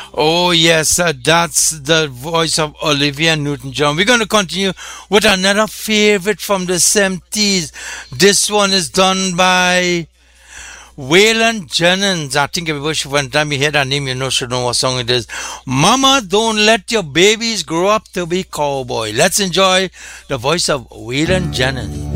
Oh, yes, that's the voice of Olivia Newton-John. We're going to continue with another favorite from the 70s. This one is done by Waylon Jennings. I think everybody should, one time you hear that name, should know what song it is. Mama, don't let your babies grow up to be cowboy. Let's enjoy the voice of Waylon Jennings.